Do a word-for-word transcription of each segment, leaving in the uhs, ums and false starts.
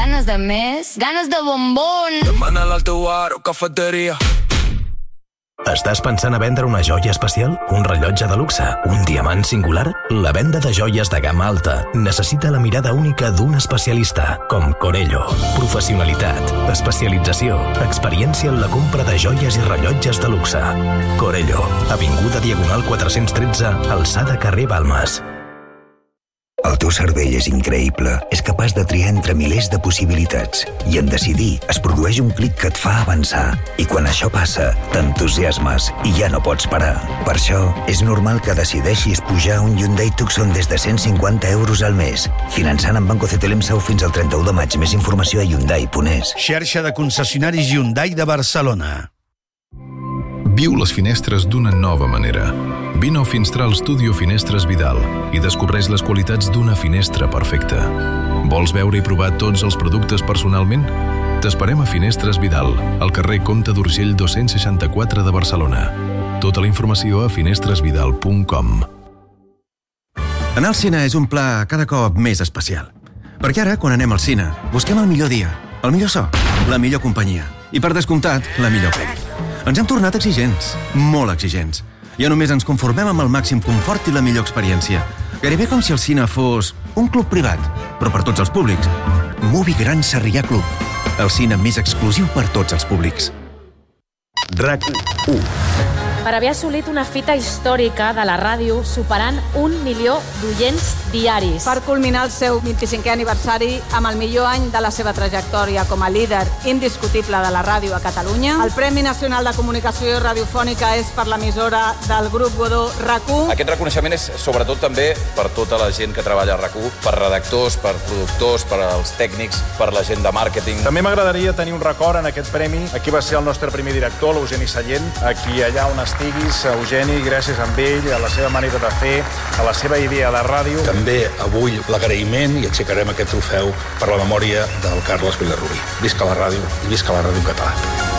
ganes de més, ganes de bombón. Demana'l al teu bar o cafeteria. Estàs pensant a vendre una joia especial? Un rellotge de luxe? Un diamant singular? La venda de joies de gamma alta necessita la mirada única d'un especialista, com Corello. Professionalitat, especialització, experiència en la compra de joies i rellotges de luxe. Corello, avinguda Diagonal quatre-cents tretze, alçada carrer Balmes. El teu cervell és increïble. És capaç de triar entre milers de possibilitats. I en decidir es produeix un clic que et fa avançar. I quan això passa, t'entusiasmes i ja no pots parar. Per això, és normal que decideixis pujar un Hyundai Tucson des de cent cinquanta euros al mes. Finançant amb Banco C T L M S A U fins al trenta-u de maig. Més informació a hyundai punt es. Xarxa de concessionaris Hyundai de Barcelona. Viu les finestres d'una nova manera. Vine a Finstral Studio Finestres Vidal i descobreix les qualitats d'una finestra perfecta. Vols veure i provar tots els productes personalment? T'esperem a Finestres Vidal, al carrer Comte d'Urgell dos-cents seixanta-quatre de Barcelona. Tota la informació a finestres vidal punt com. Anar al cine és un pla cada cop més especial. Perquè ara, quan anem al cine, busquem el millor dia, el millor so, la millor companyia i, per descomptat, la millor pel·li. Ens hem tornat exigents, molt exigents. Ja només ens conformem amb el màxim confort i la millor experiència. Gairebé com si el cine fos un club privat, però per tots els públics. Movie Gran Sarrià Club, el cine més exclusiu per tots els públics. RAC u. Per haver assolit una fita històrica de la ràdio superant un milió d'oients diaris. Per culminar el seu vint-i-cinquè aniversari amb el millor any de la seva trajectòria com a líder indiscutible de la ràdio a Catalunya, el Premi Nacional de Comunicació Radiofònica és per l'emissora del Grup Godó RAC u. Aquest reconeixement és sobretot també per tota la gent que treballa a RAC u, per redactors, per productors, per als tècnics, per la gent de màrqueting. També m'agradaria tenir un record en aquest premi. Aquí va ser el nostre primer director, l'Eugeni Sallent, aquí allà on estiguis, Eugeni, gràcies a ell, a la seva manera de fer, a la seva idea de ràdio. També avui l'agraïment i aixecarem aquest trofeu per la memòria del Carles Vilarrubí. Visca la ràdio i visca la ràdio en català.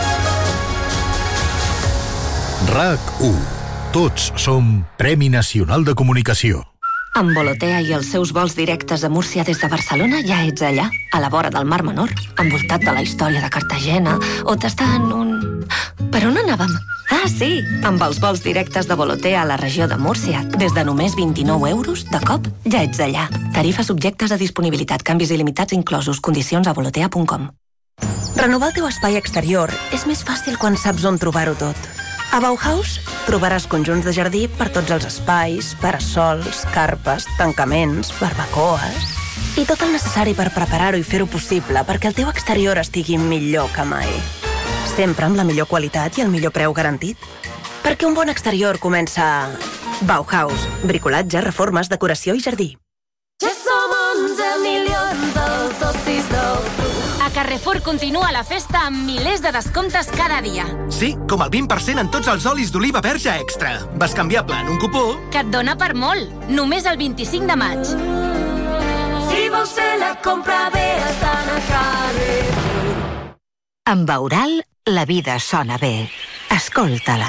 RAC u. Tots som Premi Nacional de Comunicació. Amb Volotea i els seus vols directes a Múrcia des de Barcelona ja ets allà, a la vora del Mar Menor, envoltat de la història de Cartagena, o tastant un... Per on anàvem? Ah, sí, amb els vols directes de Volotea a la regió de Múrcia. Des de només vint-i-nou euros, de cop, ja ets allà. Tarifes subjectes a disponibilitat, canvis il·limitats inclosos, condicions a volotea punt com. Renovar el teu espai exterior és més fàcil quan saps on trobar-ho tot. A Bauhaus trobaràs conjunts de jardí per tots els espais, parasols, carpes, tancaments, barbacoes i tot el necessari per preparar-ho i fer-ho possible perquè el teu exterior estigui millor que mai. Sempre amb la millor qualitat i el millor preu garantit. Perquè un bon exterior comença a Bauhaus, bricolatge, reformes, decoració i jardí. Ja som onze milions els socis del club. A Carrefour continua la festa amb milers de descomptes cada dia. Sí, com el vint per cent en tots els olis d'oliva verge extra. Bescanviable en un cupó que et dona per molt. Només el vint-i-cinc de maig. Si vols fer la compra bé, estan a Carrefour. Amb Aural, la vida sona bé. Escolta-la.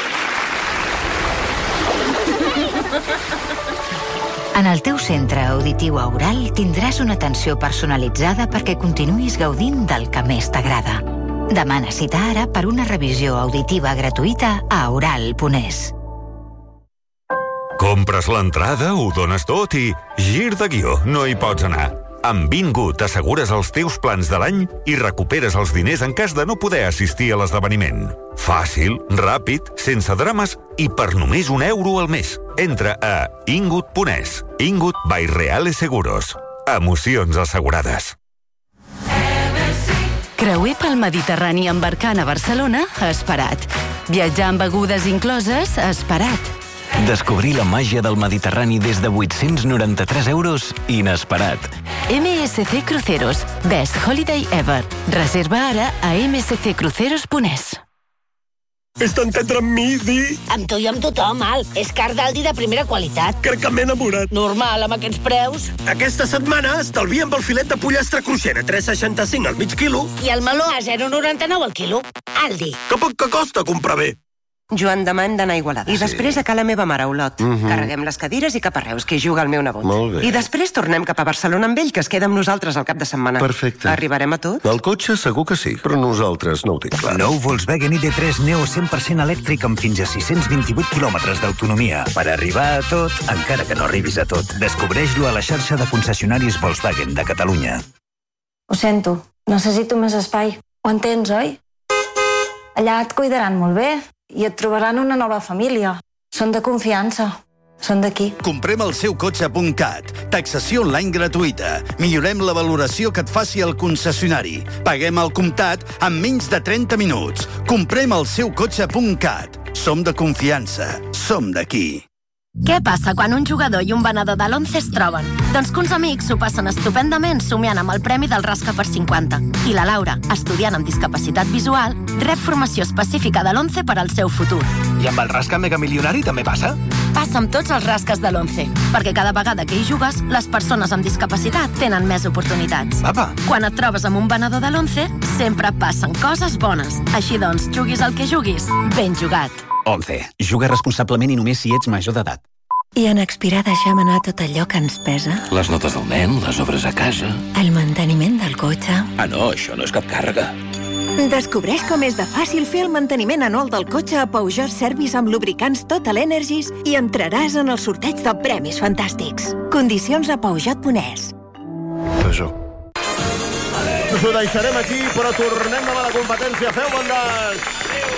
En el teu centre auditiu Aural tindràs una atenció personalitzada perquè continuïs gaudint del que més t'agrada. Demana cita ara per una revisió auditiva gratuïta a aural punt es. Compres l'entrada, ho dones tot i gir de guió, no hi pots anar. Amb Bingo t'assegures els teus plans de l'any i recuperes els diners en cas de no poder assistir a l'esdeveniment. Fàcil, ràpid, sense drames i per només un euro al mes. Entra a ingut punt es. Ingut by Reales Seguros. Emocions assegurades. Creuer pel Mediterrani embarcant a Barcelona, esperat. Viatjar amb begudes incloses, esperat. Descobrir la màgia del Mediterrani des de vuit-cents noranta-tres euros, inesperat. M S C Cruceros, Best Holiday Ever. Reserva ara a eme esse ce cruceros punt es. És tan tendre amb mi, Di. Amb tu i amb tothom, Al. És car d'Aldi de primera qualitat. Crec que m'he enamorat. Normal, amb aquests preus. Aquesta setmana estalvia amb el filet de pollastre cruixent a tres coma seixanta-cinc al mig quilo. I el meló a zero coma noranta-nou al quilo. Aldi. Que poc que costa comprar bé. Joan, demà hem d'anar a Igualada. I després a ca la meva mare, a Olot. Mhm. Carreguem les cadires i cap a Reus, que hi juga el meu nebot. Molt bé. I després tornem cap a Barcelona amb ell, que es queda amb nosaltres al cap de setmana. Perfecte. Arribarem a tot? El cotxe segur que sí, però nosaltres no ho tinc clar. Nou Volkswagen I D tres Neo cent per cent elèctric amb fins a sis-cents vint-i-vuit quilòmetres d'autonomia. Per arribar a tot, encara que no arribis a tot. Descobreix-lo a la xarxa de concessionaris Volkswagen de Catalunya. Ho sento, necessito més espai. Ho entens, oi? Allà et cuidaran molt bé i et trobaran una nova família. Són de confiança. Són d'aquí. Comprem el seu cotxe punt cat. Taxació online gratuïta. Millorem la valoració que et faci el concessionari. Paguem al comptat en menys de trenta minuts. Comprem el seu cotxe punt cat. Som de confiança. Som d'aquí. Què passa quan un jugador i un venedor de l'Once es troben? Doncs que uns amics s'ho passen estupendament somiant amb el premi del Rasca per cinquanta. I la Laura, estudiant amb discapacitat visual, rep formació específica de l'Once per al seu futur. I amb el Rasca Megamilionari també passa? Passa amb tots els rasques de l'Once, perquè cada vegada que hi jugues, les persones amb discapacitat tenen més oportunitats. Apa. Quan et trobes amb un venedor de l'Once, sempre passen coses bones. Així doncs, juguis el que juguis, ben jugat. Once. Juga responsablement i només si ets major d'edat. I en expirar deixem anar tot allò que ens pesa? Les notes del nen, les obres a casa... El manteniment del cotxe... Ah, no, això no és cap càrrega. Descobreix com és de fàcil fer el manteniment anual del cotxe a Peugeot Service amb lubricants Total Energies i entraràs en el sorteig de premis fantàstics. Condicions a peugeot punt es. Peugeot. Us ho deixarem aquí, però tornem demà a la competència. Feu bondat!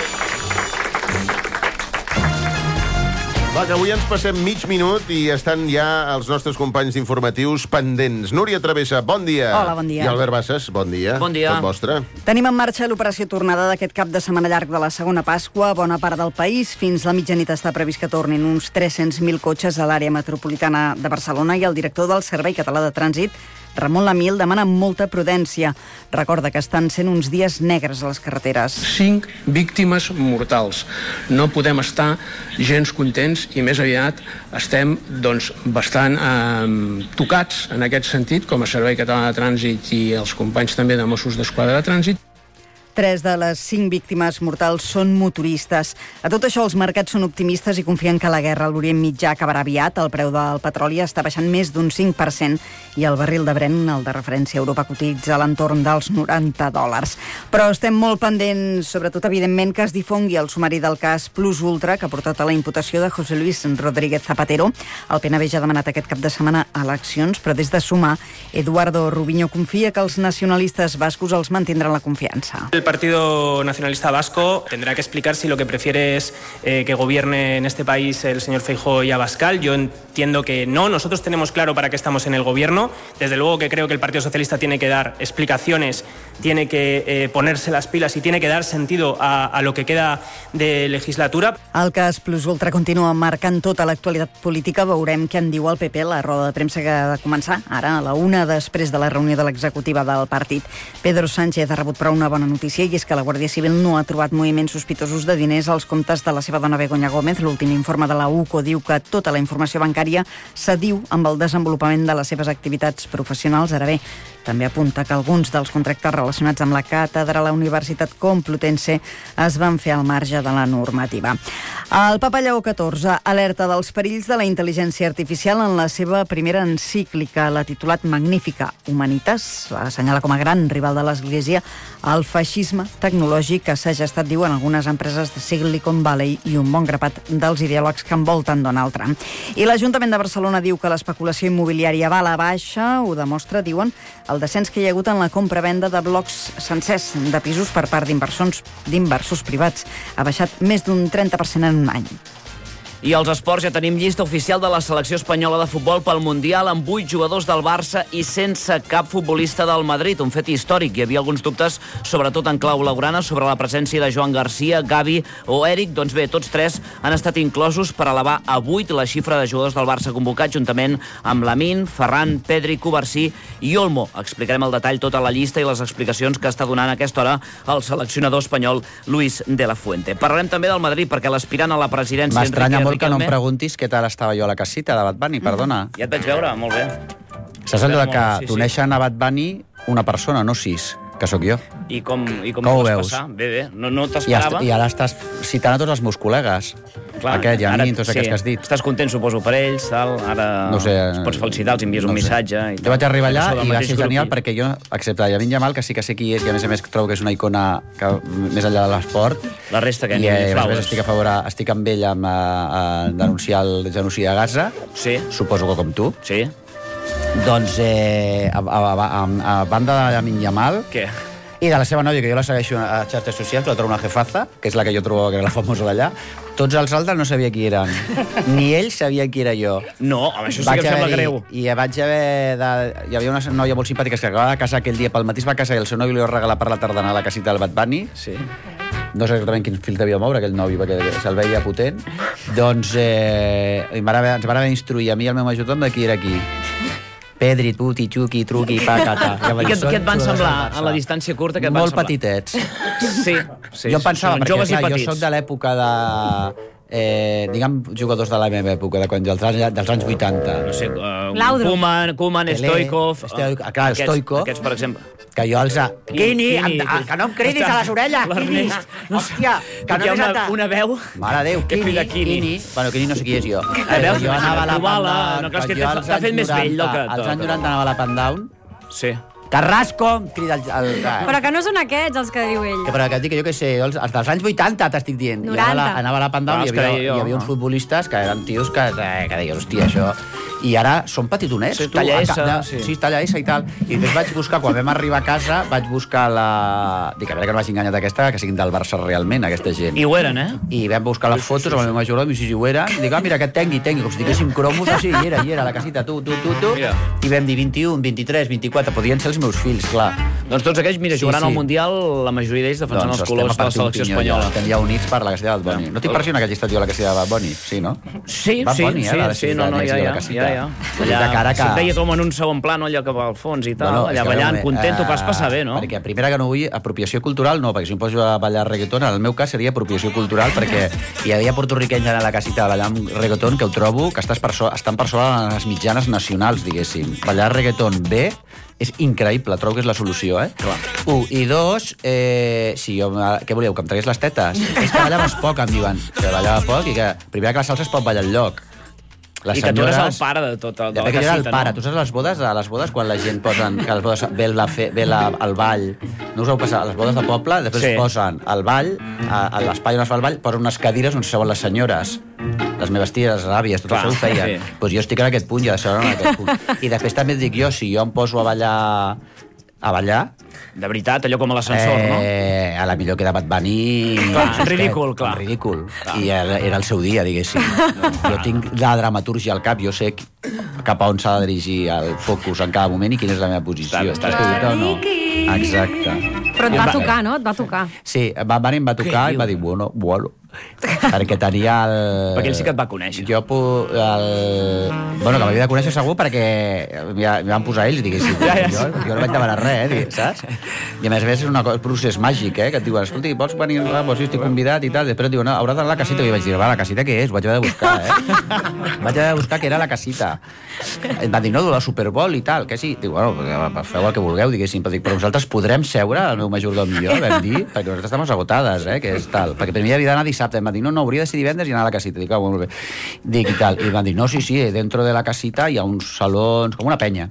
Va, que avui ens passem mig minut i estan ja els nostres companys informatius pendents. Núria Travessa, bon dia. Hola, bon dia. I Albert Bassas, bon dia. Bon dia. Tot vostre. Tenim en marxa l'operació tornada d'aquest cap de setmana llarg de la segona Pasqua. Bona part del país. Fins la mitjanit està previst que tornin uns tres-cents mil cotxes a l'àrea metropolitana de Barcelona i el director del Servei Català de Trànsit, Ramon Lamil, demana molta prudència. Recorda que estan sent uns dies negres a les carreteres. Cinc víctimes mortals. No podem estar gens contents i més aviat estem doncs, bastant eh, tocats en aquest sentit, com a Servei Català de Trànsit i els companys també de Mossos d'Esquadra de Trànsit. Tres de les cinc víctimes mortals són motoristes. A tot això, els mercats són optimistes i confien que la guerra a l'Orient Mitjà acabarà aviat. El preu del petroli està baixant més d'un cinc per cent i el barril de Brent, el de referència a Europa, cotitza a l'entorn dels noranta dòlars. Però estem molt pendents, sobretot, evidentment, que es difongui el sumari del cas Plus Ultra, que ha portat a la imputació de José Luis Rodríguez Zapatero. El P N B ja ha demanat aquest cap de setmana eleccions, però des de Sumar, Eduardo Rubiño confia que els nacionalistes bascos els mantindran la confiança. El Partido Nacionalista Vasco tendrá que explicar si lo que prefiere es eh, que gobierne en este país el señor Feijóo y Abascal. Yo entiendo que no. Nosotros tenemos claro para qué estamos en el gobierno. Desde luego que creo que el Partido Socialista tiene que dar explicaciones, tiene que eh, ponerse las pilas y tiene que dar sentido a, a lo que queda de legislatura. El cas Plus Ultra continua marcant tota l'actualitat política. Veurem què en diu el P P. La roda de premsa que ha de començar ara a la una després de la reunió de l'executiva del partit. Pedro Sánchez ha rebut però una bona notícia, i és que la Guàrdia Civil no ha trobat moviments sospitosos de diners als comptes de la seva dona Begoña Gómez. L'últim informe de la U C O diu que tota la informació bancària s'adiu amb el desenvolupament de les seves activitats professionals. Ara bé, també apunta que alguns dels contractes relacionats amb la càtedra a la Universitat Complutense es van fer al marge de la normativa. El Papa Lleó catorze alerta dels perills de la intel·ligència artificial en la seva primera encíclica, la titulat Magnífica Humanitas. Assenyala com a gran rival de l'Església el feixisme tecnològic que s'ha gestat, diuen, algunes empreses de Silicon Valley i un bon grapat dels ideòlegs que envolten Donald Trump. I l'Ajuntament de Barcelona diu que l'especulació immobiliària va a la baixa. Ho demostra, diuen, el descens que hi ha hagut en la compra-venda de blocs sencers de pisos per part d'inversors d'inversors privats. Ha baixat més d'un trenta per cent en un any. I als esports ja tenim llista oficial de la selecció espanyola de futbol pel Mundial amb vuit jugadors del Barça i sense cap futbolista del Madrid. Un fet històric. Hi havia alguns dubtes, sobretot en clau blaugrana, sobre la presència de Joan Garcia, Gavi o Eric. Doncs bé, tots tres han estat inclosos per elevar a vuit la xifra de jugadors del Barça convocats, juntament amb Lamine, Ferran, Pedri, Covarsí i Olmo. Explicarem al detall tota la llista i les explicacions que està donant a aquesta hora el seleccionador espanyol Luis de la Fuente. Parlarem també del Madrid perquè l'aspirant a la presidència... M'estranya molt que no em preguntis què tal estava jo a la casita de Bad Bunny, perdona. Ja et vaig veure, molt bé. Saps allò que t'uneixen a Bad Bunny una persona, no sis? que sóc jo. I com, i com, Com ho ho vas veus? passar? Bé, bé, no, no I, t'esperava. est- I ara estàs citant a tots els meus col·legues. Clar, Aquest, i a ara- mi, tots sí, aquests que has dit. Estàs content, suposo, per ells, tal, ara No ho sé, els pots felicitar, els envies no un ho sé. missatge... I Jo vaig arribar allà Sou del i va mateix ser grup genial i- perquè jo, excepte Lamine Yamal, que sí que sé qui és, i a més a més trobo que és una icona que, més enllà de l'esport. La resta, que I ni eh, a més a flaues. més estic a favor, a, estic amb ell amb, a, a denunciar el genocidi a Gaza. Sí. Suposo que com tu. Sí. Doncs, eh, a, a, a, a, a banda de Lamine Yamal... Què? I de la seva nòvia, que jo la segueixo a xarxes socials, que la trobo una jefaza, que és la que jo trobo que era la famosa d'allà, tots els altres no sabia qui eren. Ni ell sabia qui era jo. No, home, això sí Vaig que em sembla haver-hi- greu. I vaig haver de... Hi havia una noia molt simpàtica que acabava de casar aquell dia pel matí, es va casar i el seu nòvio li va regalar per la tarda anar a la casita del Bad Bunny. Sí. No sé exactament quin fil devia moure aquell nòvio, perquè se'l veia potent. Doncs eh, ens van haver, ens van haver instruir a mi i al meu majordom de qui era qui. Pedri, Tuti, Chuki, Truqui, Pacata. I què, què et van semblar, a la distància curta, què et van Molt semblar? petitets. Sí, sí. Jo em pensava, són perquè joves clar, i jo petits. sóc de l'època de... Eh, diguem, jugadors de la meva època, de quan, dels, anys, dels anys vuitanta. No sé, uh, Laudrup. Koeman, Koeman, Pelé, Stoikov... Stoikov, clar, aquests, Stoikov. Aquests, per exemple. Que jo els... Ha... Quini, Quini, em- que no em cridis a les orelles, Quini! Hòstia, que no hi ha m'he una, saltat. una veu... Mare de Déu, que Quini, crida Quini. Quini. Bueno, Quini no sé qui és jo. A veure, jo anava a la Iguala, Pandown. no, clar, és que jo t'ha- als t'ha anys fet més vell del que- noranta, Als anys noranta anava a la Pandown. Sí. Carrasco, em crida el... el... Però que no són aquests els que diu ell. Que, però que et dic que jo què sé, jo els, els dels anys vuitanta t'estic dient. I anava a la, noranta. anava a la Pandown Ah, i hi els que havia, deia jo, hi havia no? uns futbolistes que eren tios que, eh, que deies, hòstia, això... I ara són petitonets, Sí, tu. talla a S, ca- de, sí. sí, talla S i tal. I després vaig buscar, quan vam arribar a casa, vaig buscar la... Dic, a veure que no m'hagi enganyat aquesta, que siguin del Barça realment, aquesta gent. I ho eren, eh? I vam buscar les fotos amb el meu majordom, i si ho eren, i dic, ah, mira, aquest tengui, tengui, com si diguéssim cromos, així, i era, i era, la casita, tu, tu, tu, tu. Mira. I vam dir vint-i-u, vint-i-tres, vint-i-quatre, podien ser els meus fills, clar. Doncs tots aquells, mira, Sí, jugaran sí. al Mundial, la majoria d'ells defensant Doncs els colors de la selecció espanyola. Estem ja units per la caseta del Boni. No t'impressiona que hagi estat jo a la caseta del Boni? Sí, no? Sí, Va sí, Boni, eh, sí, la sí, no, no, ja, de ja, la casita. ja, ja. Allà, de cara que... Se't veia com en un segon plano, allò que va al fons i tal, Bueno, és allà que ballant, veu, content, t'ho eh, vas passar bé, no? Perquè, primera que no vull, apropiació cultural no, perquè si em poso a ballar reggaeton, en el meu cas seria apropiació cultural, perquè hi havia portorriquenys a la casita ballant reggaeton que ho trobo que estàs per so, estan per sobre de les mitjanes nacionals, diguéssim. Ballar reggaeton bé és increïble, trobo que és la solució, eh? Clar. Un. I dos, eh, si jo, què volíeu, que em tragués les tetes? És que ballaves poc, em diuen. Que ballava poc i que, primera que la salsa es pot ballar enlloc. Les I que tu eres el senyores- pare de tot, de Ja, la perquè jo era el casita, pare. no? Tu saps les bodes, a les bodes, quan la gent posen, que les bodes ve, la fe, ve la, el ball, no us heu passat, a les bodes de poble, després Sí. sí. posen el ball, a, a l'espai on es fa el ball, posen unes cadires on seuen les senyores, les meves ties, les àvies, tot Clar, això ho feien. sí. Doncs jo estic en aquest punt, ja de seure en aquest punt. I després també et dic jo, si jo em poso a ballar, a ballar, De veritat, allò com a l'ascensor, no? eh, a la millor queda Bad Bunny... Clar, ridícul, clar. Ridícul. I era, era el seu dia, diguéssim. Jo tinc la dramatúrgia al cap, jo sé cap a on s'ha de dirigir el focus en cada moment i quina és la meva posició. Està bé, està Estàs bé. escoltant o no? Exacte. Però et va tocar, no? Et va tocar. Sí, Bad Bunny em va tocar Què i va dir, bueno, bueno, perquè tenia el... Perquè ell sí que et va conèixer. Jo, pu- el... Bueno, que m'havia de conèixer segur perquè m'hi ha- m'hi van posar ells, diguéssim. Ja, ja, jo, sí. jo no vaig demanar res, eh, saps? I a més a més és una cosa, un procés màgic, eh, que et diuen, escolta, vols venir? Ah, doncs sí, estic convidat i tal. Després et diuen, no, hauràs d'anar a la casita. I vaig dir, va, la casita què és? Ho vaig haver de buscar, eh? Vaig haver de buscar què era la casita. Em van dir, no, de la Super Bowl i tal, que sí. Dic, bueno, feu el que vulgueu, diguéssim. Però dic, però nosaltres podrem seure, el meu majordom i jo, vam dir, perquè nosaltres estem agotades, eh, que és tal. Perquè primer havia d'anar dissabte. Em van dir, no, no, hauria de ser divendres i anar a la casita. Dic, ah, molt bé. Dic, i tal. I em van dir, no, sí, sí, dentro de la casita hi ha uns salons, com una penya.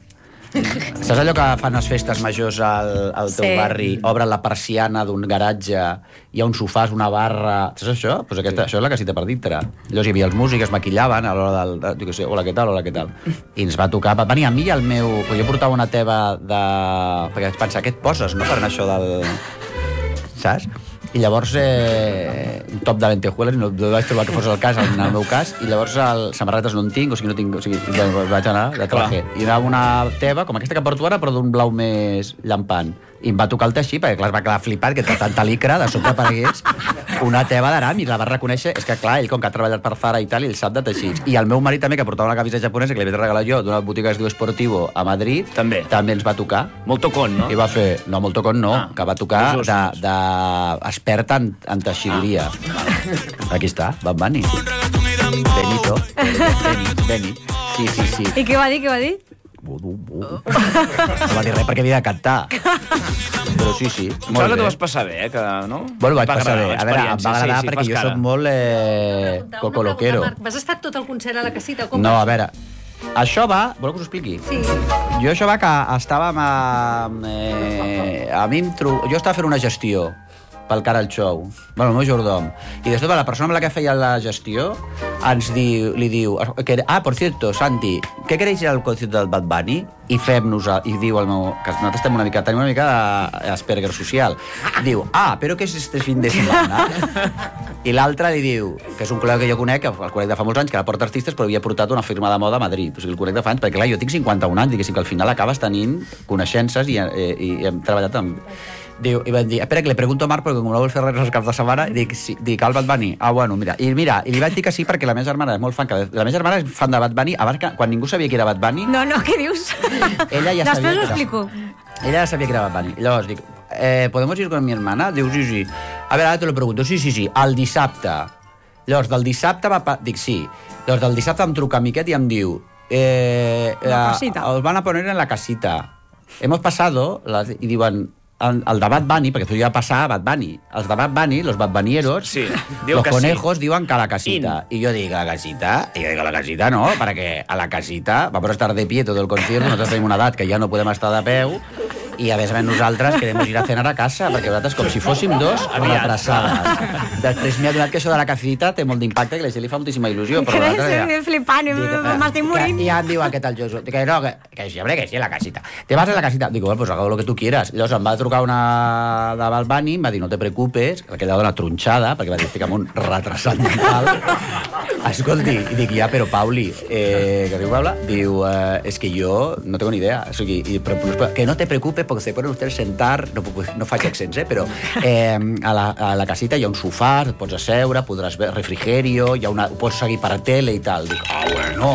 Saps allò que fan les festes majors al, al teu Sí. barri? Obren la persiana d'un garatge, hi ha uns sofàs, una barra... Saps això? Pues aquesta, això és la casita per dintre. Llavors hi havia els músics, es maquillaven a l'hora del... De, jo què sé, hola, què tal, hola, què tal. I ens va tocar... Va venir a mi i al meu... Jo portava una teva de... Perquè vaig pensar, què et poses, no?, per anar això del... Saps? I llavors eh, un top de lentejuelas, no, no vaig trobar que fos el cas en el meu cas, i llavors el, samarretes no en tinc, o sigui, no tinc, o sigui, vaig anar de traje. I anava una teva, com aquesta que porto ara, però d'un blau més llampant. I em va tocar el teixir, perquè clar, es va quedar flipat, que tanta licra, de sobte aparegués una teva d'aram, i la va reconèixer. És que clar, ell com que ha treballat per Zara i tal, ell sap de teixits. I el meu marit també, que portava una camisa japonesa que li vaig regalar jo d'una botiga que es diu Sportivo a Madrid, també també ens va tocar. Molt tocon, no? I va fer, no, molt tocon no, ah, que va tocar dos de, ossos. de experta en, en teixidoria. Ah. Aquí està, Bad Bunny. Benito. Beni, Beni. Sí, sí, sí. I què va dir, què va dir? No va dir res perquè havia de cantar. Però sí, sí, molt Sembla que bé. t'ho vas passar bé, eh? Que, no? Bueno, vaig Va passar bé. agradar A veure, em va l'experiència, agradar sí, sí, perquè fas jo cara. soc molt eh, cocoloquero. Marc, vas estar tot el concert a la casita? Com No, va? a veure, això va... Voleu que us ho expliqui? Sí. Jo això va que estàvem a... Eh, a mi em tro... Jo estava fent una gestió pel cara al show, bueno, el meu jordom. I després la persona amb la que feia la gestió ens diu, li diu... Que, ah, por cierto, Santi, ¿qué queréis ir al concierto del Bad Bunny? I fem-nos... I diu el meu... Que nosaltres estem una mica, tenim una mica d'Asperger social. Diu, ah, però què és este fin de setmana? I l'altre li diu, que és un col·lega que jo conec, el conec de fa molts anys, que la porta artistes, però havia portat una firma de moda a Madrid. O sigui, el conec de fa anys, perquè clar, jo tinc cinquanta-un anys, diguéssim, que al final acabes tenint coneixences i, i, i hem treballat amb... Diu, i van dir, espera, que le pregunto a Marc, perquè com no vol fer res els caps de setmana, dic, sí, dic, el Bad Bunny. Ah, bueno, mira. I mira, i li vaig dir que sí, perquè la meva germana és molt fan, que la meva germana és fan de Bad Bunny, abans que, quan ningú sabia que era Bad Bunny... No, no, què dius? Ella ja Després sabia ho que era... explico. Ella ja sabia que era Bad Bunny. I llavors dic, eh, ¿podemos ir con mi hermana? Diu, sí, sí. A veure, ara te lo pregunto. Sí, sí, sí, el dissabte. Llavors, del dissabte va... Pa... Dic, sí. Llavors, del dissabte em truca Miquet i em diu... Eh, La casita. Os van a poner en la casita. Hemos pasado... Las... I diuen... El, el de Bad Bunny, perquè tu ja passar a Bad Bunny. Els de Bad Bunny, los Bad Bunnieros, Sí, los que conejos sí. diuen que a la casita. In. I jo dic, a la casita? I jo dic, a la casita no, perquè a la casita vamos a estar de pie tot el concierto, nosaltres tenim una edat que ja no podem estar de peu, i a més a més nosaltres queremos ir a cenar a casa, perquè nosaltres com si fóssim dos retrasades. Després m'ha donat que això de la casita té molt d'impacte, que a la gent li fa moltíssima il·lusió. Que és flipant, m'estic morint. I ja em diu aquest el Josu, que no, que, que sí, hombre, que sí, a la casita. Te vas a la casita? Dic, bueno, pues hago lo que tú quieras. Llavors em va trucar una de Bad Bunny, em va dir, no te preocupes, que aquella dona tronxada, perquè va dir, estic amb un retrasat mental. Escolti, i dic, ja, però Pauli, eh, que diu Paula, diu, eh, és que jo no tengo ni idea. O sigui, i, però, que no te preocupes, perquè se ponen ustedes sentar, no, no faig accents, eh, però eh, a, la, a la casita hi ha un sofà, et pots asseure, podràs ver refrigerio, hi ha una, pots seguir per tele i tal. Dic, ah, bueno.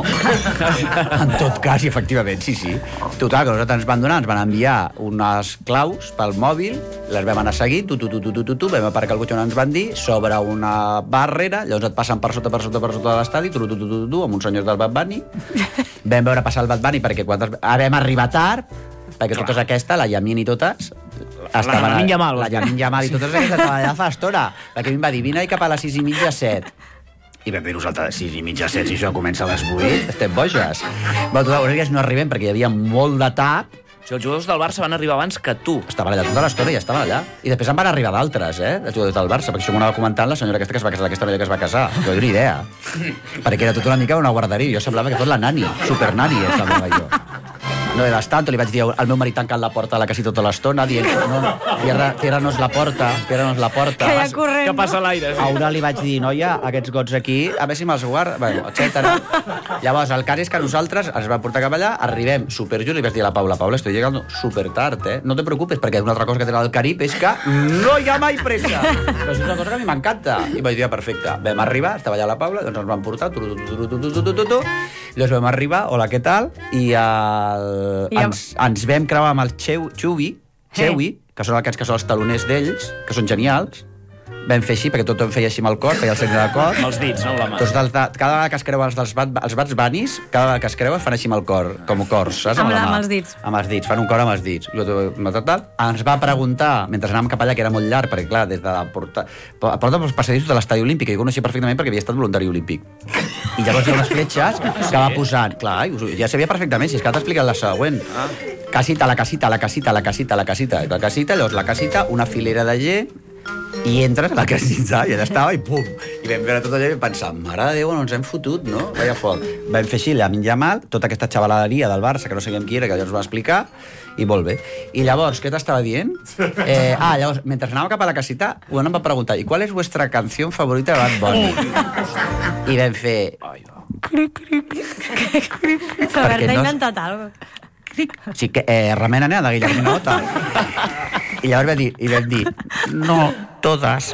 En tot cas, i efectivament, sí, sí. Total, que nosaltres ens van donar, ens van enviar unes claus pel mòbil, les vam anar seguint, tu, tu, tu, tu, tu, tu, tu, vam aparcar el cotxe on ens van dir, sobre una barrera, llavors et passen per sota, per sota, per sota de l'estadi, tu, tu, tu, tu, tu, amb uns senyors del Bad Bunny. Vam veure passar el Bad Bunny perquè quan ah, vam arribar tard, perquè totes aquestes, la Yamin i totes, estaven... La Yamin Yamal. La Yamin Yamal i totes aquestes estaven allà fa estona, perquè a mi em va dir, vine cap a les sis i mitja, set. I vam dir nosaltres, sis i mitja, set, si això comença a les vuit, estem boges. Però totes no arribem perquè hi havia molt de tap. O sigui, els jugadors del Barça van arribar abans que tu. Estaven allà tota l'estona i ja estaven allà. I després en van arribar d'altres, eh, els jugadors del Barça, perquè això m'ho anava comentant la senyora aquesta que es va casar, aquesta noia que es va casar. No tinc ni idea. Perquè era tota una mica una guarderia. Jo semblava que fos la nani, supernani, semblava jo. No eres tanto, li vaig dir al meu marit tancant la porta a la casita tota l'estona, dient, no, no, cierra, cierra-nos la porta, cierra-nos la porta. Que ja corrent. Que passa l'aire. Sí. A una li vaig dir, noia, aquests gots aquí, a veure si me'ls guarda, bueno, etcètera. Llavors, el cas és que nosaltres ens vam portar cap allà, arribem superjust, li vaig dir a la Paula, Paula, estoy llegando super tard, eh? No te preocupes, perquè una altra cosa que tenen al Carib és que no hi ha mai pressa. Però és una cosa que a mi m'encanta. I vaig dir, perfecte. Vam arribar, estava allà la Paula, doncs ens vam portar, tu, tu, tu, tu, tu, tu, tu, tu, tu. Llavors vam arribar, hola, què tal? I el... I ens, ens vam creuar amb el Xeu, Xubi, Xeui, que són aquests que són els taloners d'ells, que són genials. Vam fer així, perquè tot em feia així amb el cor, feia el segne de cor. Amb els dits, no amb la mà. Tots dels, cada vegada que es creuen els, dels bat, els Bad Bunnies, cada vegada que es creuen fan així amb el cor, com cors, saps? Amb, la amb mà. els dits. Amb els dits, fan un cor amb els dits. Ens va preguntar, mentre anàvem cap allà, que era molt llarg, perquè clar, des de la porta... A porta pels passadissos de l'estadi olímpic, que jo coneixia perfectament perquè havia estat voluntari olímpic. I llavors hi ha unes fletxes que va posant... Clar, ja sabia perfectament, si és que t'ha explicat la següent. Casita, la casita, la casita, la casita, la casita, la casita, llavors la casita, una filera de gent, i entres a la casita, i allà estava, i pum! I vam veure tot allò i pensar, mare de Déu, no ens hem fotut, no? Vaya foc. Vam fer així, la Yamin Yamal, tota aquesta xavaladeria del Barça, que no sabíem qui era, que ja ens va explicar, i molt bé. I llavors, què t'estava dient? Eh, ah, llavors, mentre anàvem cap a la casita, una em va preguntar, ¿y cuál es vuestra canción favorita de Bad Bunny? I vam fer... Cric, cric. Però haver-te inventat alguna cosa. Sí, que eh, remena nena de Guillerminota. I llavors vam dir, i vam dir, no, todas.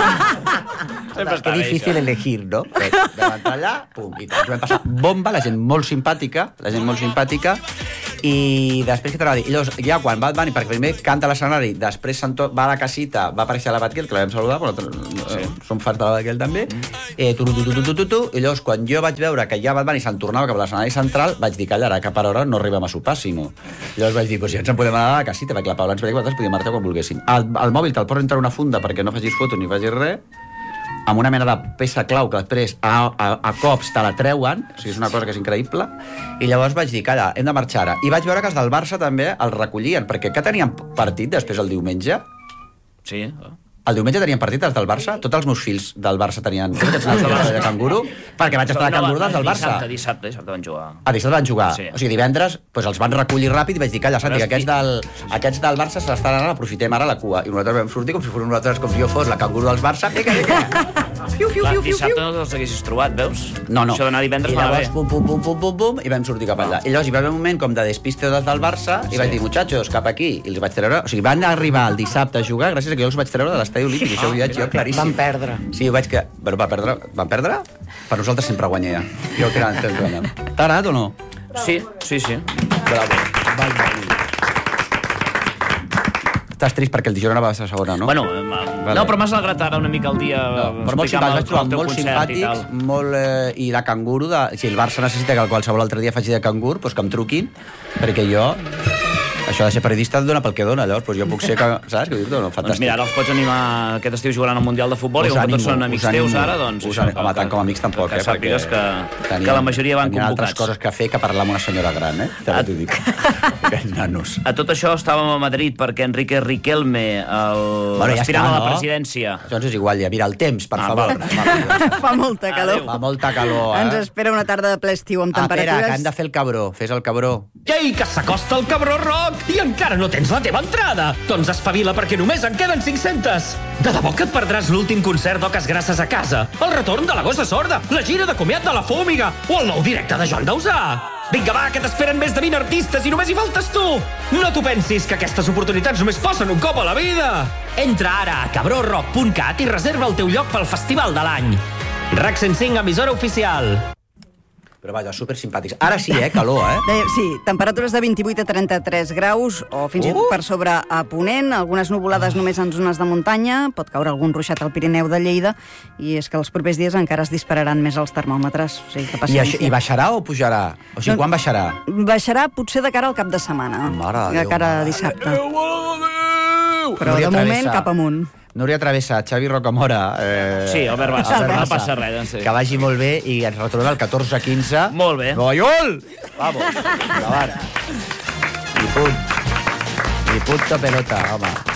Qué difícil elegir, no? Vam entrar allà, pum, i ens vam passar bomba, la gent molt simpàtica, la gent molt simpàtica, I després, què t'anava a dir? I llavors, ja quan Bad Bunny, perquè primer canta a l'escenari, després va a la casita, va aparèixer la Batgirl, que la vam saludar, però sí. som fans de la Batgirl també, eh, tu, tu, tu, tu, tu, tu, tu, i llavors quan jo vaig veure que ja Bad Bunny se'n tornava cap a l'escenari central, vaig dir que allà, que per hora no arribem a sopar, sinó. Llavors vaig dir, doncs ja ens en podem anar a la casita, perquè la Paula ens va dir que nosaltres podíem marxar quan volguéssim. El, el mòbil te'l pots entrar una funda perquè no facis foto ni facis res, amb una mena de peça clau que després a, a, a cops te la treuen, o sigui, és una cosa que és increïble, i llavors vaig dir, calla, hem de marxar ara. I vaig veure que els del Barça també el recollien, perquè que tenien partit després el diumenge? Sí. El diumenge tenien partit els del Barça? Tots els meus fills del Barça tenien de canguro? Perquè vaig estar de canguro dels del Barça. Dissabte, dissabte, dissabte van jugar. Ah, dissabte van jugar. Sí. O sigui, divendres doncs els van recollir ràpid i vaig dir, calla, Santi, que aquests del, aquests del Barça se l'estan anant, aprofitem ara la cua. I nosaltres vam sortir com si fos nosaltres, com si jo fos la canguro dels Barça. Fica, fica. Fiu, fiu, fiu, fiu. Dissabte no els haguessis trobat, veus? No, no. Això d'anar divendres va bé. Pum, pum, pum, pum, pum, pum, i vam sortir cap allà. I llavors hi va haver un moment com de despiste dels del Barça i vaig dir, muchachos, cap aquí. I els vaig treure... O sigui, van arribar el dissabte a jugar gràcies a que jo els vaig treure de l'estadi olímpic. Això ho vaig jo claríssim. Van perdre. Sí, ho vaig que... Però va perdre... Van perdre? Per nosaltres sempre guanya. Jo crec que ens guanyem. T'ha agradat o no? Sí, sí, sí. Bravo. Val, val. Estàs trist perquè el dijous anava a la segona, no? Bueno, vale. No, però m'has alegrat ara una mica el dia. No, però molt simpàtics, vaig trobar molt simpàtics, i molt... Eh, I la canguro, de, si el Barça necessita que qualsevol altre dia faci de cangur, doncs que em truquin, perquè jo... Això de ser periodista et dona pel que dona, llavors, doncs jo puc ser... Que, saps? Que dius, no, fantàstic. Doncs mira, ara els pots animar aquest estiu jugant al Mundial de Futbol i com que tots són amics teus ara, doncs... Us animo, home, tant com amics tampoc, eh? Perquè que, tenien, que la majoria van convocats. altres coses que fer que parlar amb una senyora gran, eh? També t'ho dic. Aquests nanos. A tot això estàvem a Madrid perquè Enrique Riquelme, l'aspirant a la presidència... Doncs és igual, ja. Mira, el temps, per favor. Fa molta calor. Fa molta calor, eh? Ens espera una tarda de ple estiu amb temperatures... Espera, que han de fer el cabró. Fes el cabró. Ei, que s'acosta el cabró rock i encara no tens la teva entrada. Doncs espavila perquè només en queden cinc-centes. De debò que et perdràs l'últim concert d'Oques Grasses a casa, el retorn de la Gossa Sorda, la gira de comiat de la Fòmiga o el nou directe de Joan Dausà. Vinga, va, que t'esperen més de vint artistes i només hi faltes tu. No t'ho pensis, que aquestes oportunitats només passen un cop a la vida. Entra ara a cabró rock punt cat i reserva el teu lloc pel festival de l'any. RAC cent cinc, emissora oficial. Però vaja, super simpàtics. Ara sí, eh? Calor, eh? Sí, temperatures de vint-i-vuit a trenta-tres graus, o fins i tot per sobre a Ponent, algunes nuvolades només en zones de muntanya, pot caure algun ruixat al Pirineu de Lleida, i és que els propers dies encara es dispararan més els termòmetres. O sigui, que I, això, I baixarà o pujarà? O sigui, quan baixarà? Baixarà potser de cara al cap de setmana. Mare de de cara a dissabte. Però de moment cap amunt. Núria Travessa, Xavi Rocamora... Eh, sí, Albert Bassa, Albert no Bassa. passa res. Sí. Que vagi molt bé i ens retrobem el catorze quinze. Molt bé. Novaiol! Vamos, endavant. I punt. I punto pelota, home.